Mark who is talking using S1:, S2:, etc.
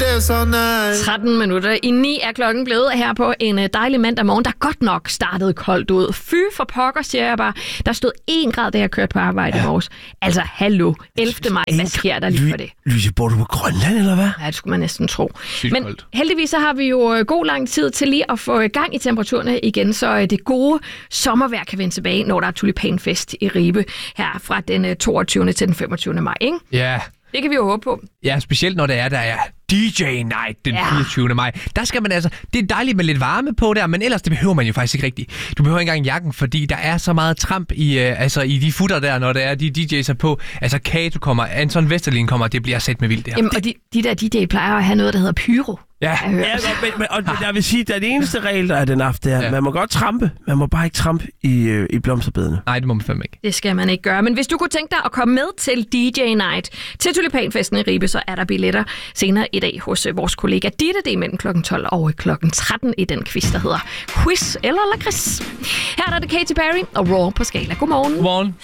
S1: dance all night.
S2: 13 minutter i 9 er klokken blevet her på en dejlig mandag morgen, der godt nok startede koldt ud. Fy for pokker, siger jeg bare. Der stod 1 grad, da jeg kørte på arbejde i morges. Altså, hallo, 11. maj, hvad sker der lige for det?
S3: Lyse, bor du på Grønland, eller hvad?
S2: Ja, det skulle man næsten tro.
S4: Sygt
S2: Men
S4: koldt.
S2: heldigvis så har vi jo god lang tid til lige at få gang i temperaturerne igen, så det gode sommervejr kan vende tilbage, når der er tulipanfest i Ribe her fra den 22. til den 25. maj, ikke?
S4: Ja.
S2: Det kan vi jo håbe på.
S4: Ja, specielt når der er DJ Night den 24. maj. Der skal man altså... Det er dejligt med lidt varme på der, men ellers det behøver man jo faktisk ikke rigtigt. Du behøver ikke engang jakken, fordi der er så meget tramp i de futter der, når der er de DJ'er på. Altså Kato kommer, Anton Vesterlin kommer, det bliver sæt med vildt der.
S2: Jamen, og de der DJ plejer at have noget, der hedder pyro.
S4: Ja.
S3: Og jeg vil sige, at det eneste regel, der er den aften, er, man må godt trampe, man må bare ikke trampe i blomsterbedene.
S4: Nej, det må man fandme ikke.
S2: Det skal man ikke gøre. Men hvis du kunne tænke dig at komme med til DJ Night til Tulipanfesten i Ribe, så er der billetter senere i dag hos vores kollega Ditte. Det er mellem kl. 12 og kl. 13 i den quiz, der hedder Quiz eller Lakrids. Her er der Katy Perry og Raw på Skala. Godmorgen.
S4: Godmorgen.